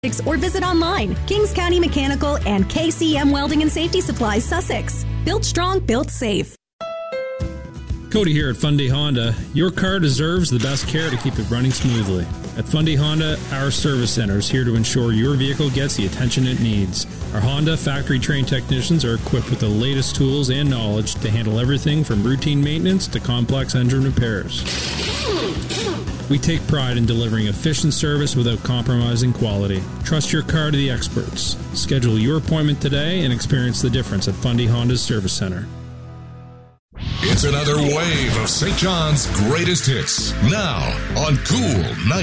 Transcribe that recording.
or visit online. Kings County Mechanical and KCM Welding and Safety Supplies, Sussex. Built strong, built safe. Cody here at Fundy Honda. Your car deserves the best care to keep it running smoothly. At Fundy Honda, our service center is here to ensure your vehicle gets the attention it needs. Our Honda factory-trained technicians are equipped with the latest tools and knowledge to handle everything from routine maintenance to complex engine repairs. We take pride in delivering efficient service without compromising quality. Trust your car to the experts. Schedule your appointment today and experience the difference at Fundy Honda's Service Center. It's another wave of St. John's greatest hits. Now on Cool 90.